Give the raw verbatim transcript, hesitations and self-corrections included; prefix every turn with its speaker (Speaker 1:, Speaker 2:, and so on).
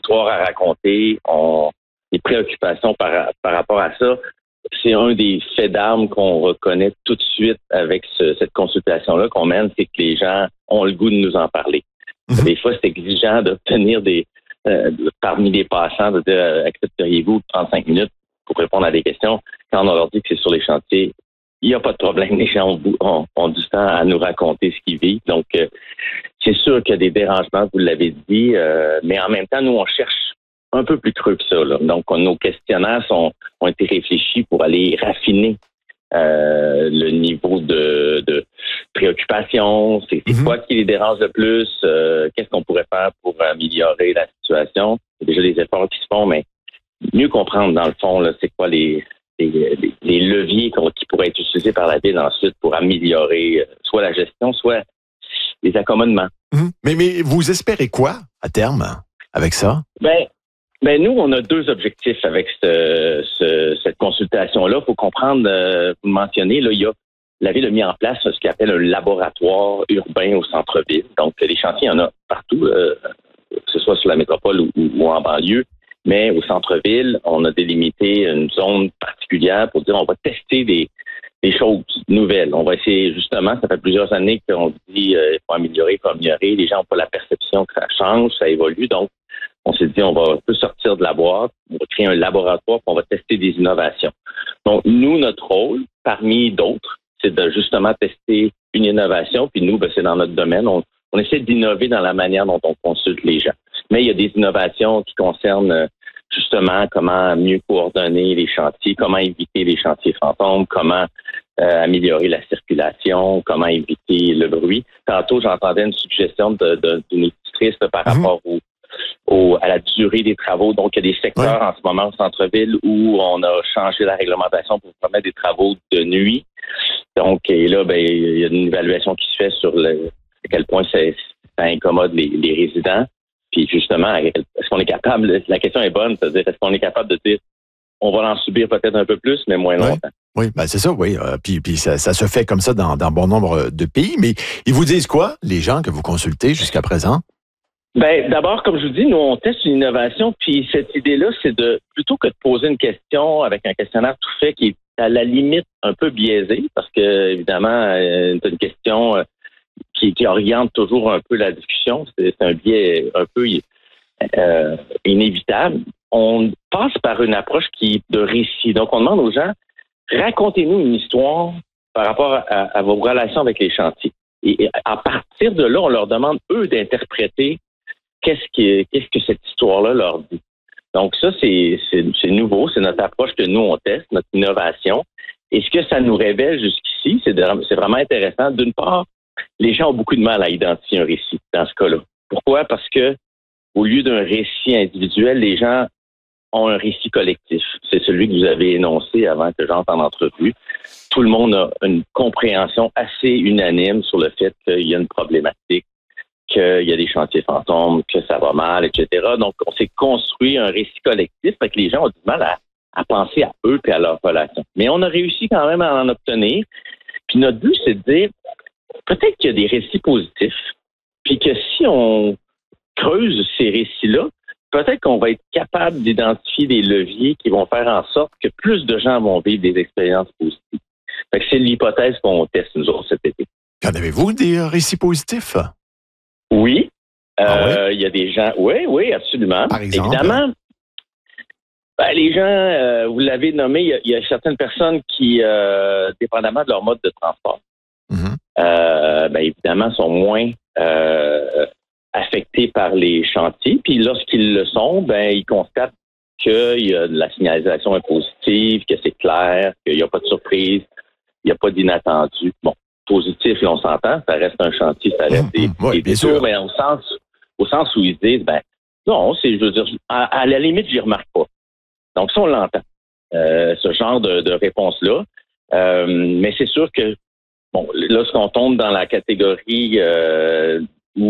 Speaker 1: histoires à raconter, ont des préoccupations par, par rapport à ça. C'est un des faits d'armes qu'on reconnaît tout de suite avec ce, cette consultation-là qu'on mène, c'est que les gens ont le goût de nous en parler. Mmh. Des fois, c'est exigeant d'obtenir des euh, parmi les passants, de dire euh, accepteriez-vous trente-cinq minutes pour répondre à des questions. Quand on leur dit que c'est sur les chantiers, il n'y a pas de problème. Les gens ont, ont, ont du temps à nous raconter ce qu'ils vivent. Donc, euh, c'est sûr qu'il y a des dérangements, vous l'avez dit, euh, mais en même temps, nous, on cherche un peu plus creux que ça, là. Donc, on, nos questionnaires sont, ont été réfléchis pour aller raffiner euh, le niveau de, de préoccupation. C'est, c'est mm-hmm. quoi qui les dérange le plus? Euh, qu'est-ce qu'on pourrait faire pour améliorer la situation? Il y a déjà des efforts qui se font, mais mieux comprendre, dans le fond, là, c'est quoi les... Les, les, les leviers qui pourraient être utilisés par la Ville ensuite pour améliorer euh, soit la gestion, soit les accommodements.
Speaker 2: Mmh. Mais, mais vous espérez quoi à terme avec ça?
Speaker 1: Ben, ben nous, on a deux objectifs avec ce, ce, cette consultation-là. Il faut comprendre, euh, vous mentionnez, là, il y a, la Ville a mis en place ce qu'elle appelle un laboratoire urbain au centre-ville. Donc, les chantiers, il y en a partout, euh, que ce soit sur la métropole ou, ou en banlieue. Mais au centre-ville, on a délimité une zone particulière pour dire on va tester des, des choses nouvelles. On va essayer, justement, ça fait plusieurs années qu'on dit euh, il faut améliorer, il faut améliorer. Les gens n'ont pas la perception que ça change, ça évolue. Donc, on s'est dit on va un peu sortir de la boîte, on va créer un laboratoire, puis on va tester des innovations. Donc, nous, notre rôle, parmi d'autres, c'est de justement tester une innovation. Puis nous, ben, c'est dans notre domaine. On, on essaie d'innover dans la manière dont on consulte les gens. Mais il y a des innovations qui concernent justement comment mieux coordonner les chantiers, comment éviter les chantiers fantômes, comment euh, améliorer la circulation, comment éviter le bruit. Tantôt, j'entendais une suggestion de, de, d'une éditrice par mmh. rapport au, au, à la durée des travaux. Donc, il y a des secteurs ouais. en ce moment au centre-ville où on a changé la réglementation pour permettre des travaux de nuit. Donc, et là, ben, il y a une évaluation qui se fait sur le, à quel point ça, ça incommode les, les résidents. Puis justement, est-ce qu'on est capable, la question est bonne, c'est-à-dire est-ce qu'on est capable de dire on va en subir peut-être un peu plus, mais moins longtemps.
Speaker 2: Oui, oui ben c'est ça, oui. Euh, puis puis ça, ça se fait comme ça dans, dans bon nombre de pays. Mais ils vous disent quoi, les gens que vous consultez jusqu'à présent?
Speaker 1: Ben d'abord, comme je vous dis, nous, on teste une innovation, puis cette idée-là, c'est de, plutôt que de poser une question avec un questionnaire tout fait qui est à la limite un peu biaisé, parce que, évidemment, euh, c'est une question... Euh, Qui, qui oriente toujours un peu la discussion. C'est, c'est un biais un peu euh, inévitable. On passe par une approche qui est de récit. Donc, on demande aux gens, racontez-nous une histoire par rapport à, à vos relations avec les chantiers. Et, et à partir de là, on leur demande, eux, d'interpréter qu'est-ce, qui, qu'est-ce que cette histoire-là leur dit. Donc, ça, c'est, c'est, c'est nouveau. C'est notre approche que nous, on teste, notre innovation. Et ce que ça nous révèle jusqu'ici, c'est, de, c'est vraiment intéressant. D'une part, les gens ont beaucoup de mal à identifier un récit dans ce cas-là. Pourquoi? Parce que au lieu d'un récit individuel, les gens ont un récit collectif. C'est celui que vous avez énoncé avant que j'entre en entrevue. Tout le monde a une compréhension assez unanime sur le fait qu'il y a une problématique, qu'il y a des chantiers fantômes, que ça va mal, et cetera. Donc, on s'est construit un récit collectif, fait que les gens ont du mal à, à penser à eux et à leurs relations. Mais on a réussi quand même à en obtenir. Puis notre but, c'est de dire peut-être qu'il y a des récits positifs, puis que si on creuse ces récits-là, peut-être qu'on va être capable d'identifier des leviers qui vont faire en sorte que plus de gens vont vivre des expériences positives. Fait que c'est l'hypothèse qu'on teste, nous autres, cet été.
Speaker 2: En avez-vous des récits positifs?
Speaker 1: Oui.
Speaker 2: Ah
Speaker 1: euh,
Speaker 2: oui?
Speaker 1: Il y a des gens... Oui, oui, absolument.
Speaker 2: Par exemple?
Speaker 1: Évidemment, ben, les gens, euh, vous l'avez nommé, il y a, il y a certaines personnes qui, euh, dépendamment de leur mode de transport,
Speaker 2: Mm-hmm.
Speaker 1: Euh, ben évidemment, sont moins euh, affectés par les chantiers. Puis lorsqu'ils le sont, ben ils constatent que y a, la signalisation est positive, que c'est clair, qu'il n'y a pas de surprise, il n'y a pas d'inattendu. Bon, positif, là, on s'entend, ça reste un chantier, ça reste des,
Speaker 2: mm-hmm. oui,
Speaker 1: des
Speaker 2: bien
Speaker 1: détours,
Speaker 2: sûr.
Speaker 1: mais au sens, au sens où ils se disent, ben non, c'est, je veux dire, à, à la limite, j'y remarque pas. Donc ça, on l'entend, euh, ce genre de, de réponse-là. Euh, mais c'est sûr que bon, lorsqu'on tombe dans la catégorie euh,